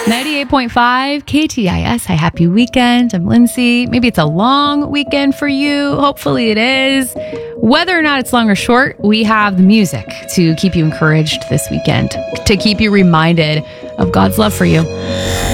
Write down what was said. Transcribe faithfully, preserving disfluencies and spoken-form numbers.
ninety-eight point five K T I S. Hi, happy weekend. I'm Lindsay. Maybe it's a long weekend for you. Hopefully it is. Whether or not it's long or short, we have the music to keep you encouraged this weekend, to keep you reminded of God's love for you.